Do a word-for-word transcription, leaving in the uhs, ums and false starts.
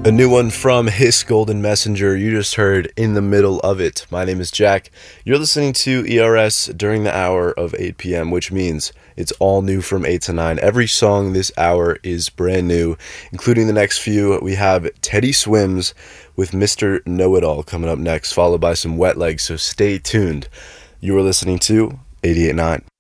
A new one from Hiss Golden Messenger. You just heard In the Middle of It. My name is Jack. You're listening to E R S during the hour of eight p.m., which means it's all new from eight to nine. Every song this hour is brand new, including the next few. We have Teddy Swims with Mister Know-It-All coming up next, followed by some Wet Legs, so stay tuned. You are listening to eighty-eight point nine.